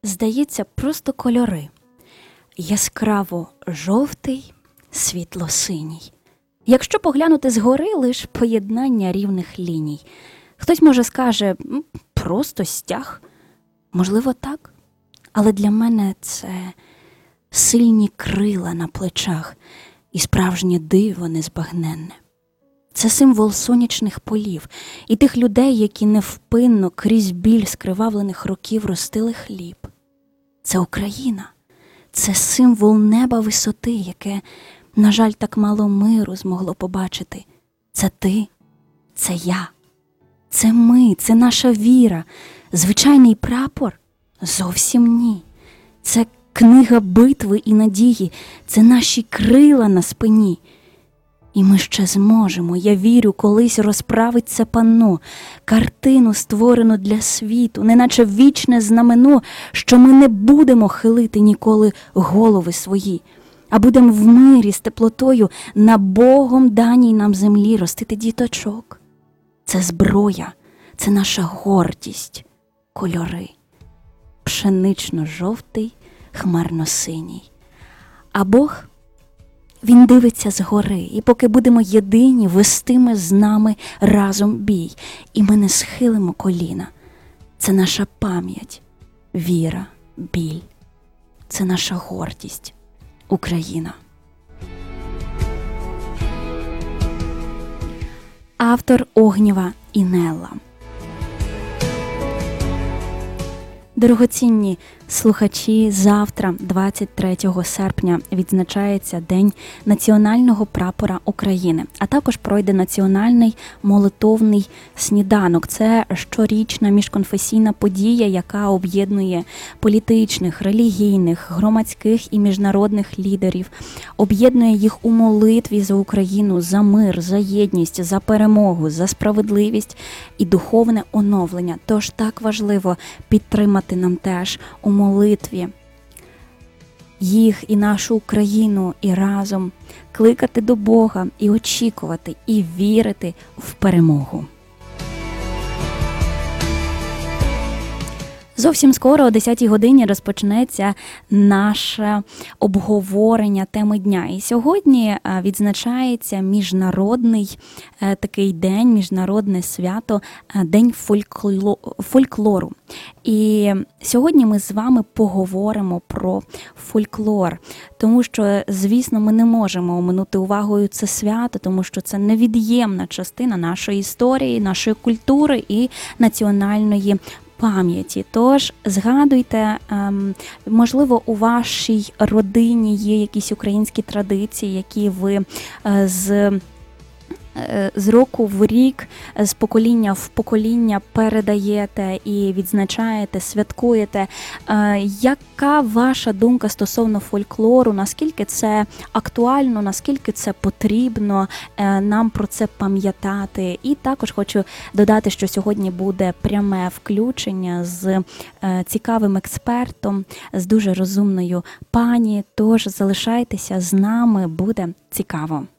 здається, просто кольори. Яскраво жовтий, світло-синій. Якщо поглянути згори, лиш поєднання рівних ліній. Хтось, може, скаже, просто стяг. Можливо, так. Але для мене це сильні крила на плечах і справжнє диво незбагненне. Це символ сонячних полів і тих людей, які невпинно крізь біль скривавлених років ростили хліб. Це Україна. Це символ неба висоти, яке, на жаль, так мало миру змогло побачити. Це ти, це я, це ми, це наша віра. Звичайний прапор? Зовсім ні. Це книга битви і надії, це наші крила на спині. І ми ще зможемо, я вірю, колись розправить це панно, картину, створену для світу, неначе вічне знамено, що ми не будемо хилити ніколи голови свої, а будемо в мирі з теплотою на Богом даній нам землі ростити діточок. Це зброя, це наша гордість, кольори. Пшенично-жовтий, хмарно-синій. А Бог, Він дивиться згори, і поки будемо єдині, вестиме з нами разом бій, і ми не схилимо коліна. Це наша пам'ять, віра, біль. Це наша гордість, Україна. Автор Огнєва Інелла. Дорогоцінні слухачі, завтра, 23 серпня, відзначається День національного прапора України, а також пройде національний молитовний сніданок. Це щорічна міжконфесійна подія, яка об'єднує політичних, релігійних, громадських і міжнародних лідерів, об'єднує їх у молитві за Україну, за мир, за єдність, за перемогу, за справедливість і духовне оновлення. Тож так важливо підтримати нам теж у молитві їх і нашу Україну, і разом кликати до Бога, і очікувати, і вірити в перемогу. Зовсім скоро о 10-й годині розпочнеться наше обговорення теми дня. І сьогодні відзначається міжнародний такий день, міжнародне свято, День фольклору. І сьогодні ми з вами поговоримо про фольклор, тому що, звісно, ми не можемо оминути увагою це свято, тому що це невід'ємна частина нашої історії, нашої культури і національної пам'яті. Тож згадуйте, можливо, у вашій родині є якісь українські традиції, які ви з року в рік, з покоління в покоління передаєте і відзначаєте, святкуєте. Яка ваша думка стосовно фольклору? Наскільки це актуально, наскільки це потрібно нам про це пам'ятати? І також хочу додати, що сьогодні буде пряме включення з цікавим експертом, з дуже розумною пані. Тож залишайтеся з нами, буде цікаво.